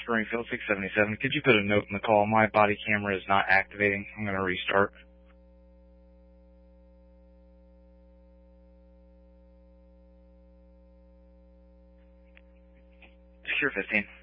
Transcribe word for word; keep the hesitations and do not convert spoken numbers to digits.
Springfield six seventy-seven. Could you put a note in the call? My body camera is not activating. I'm going to restart. Secure fifteen.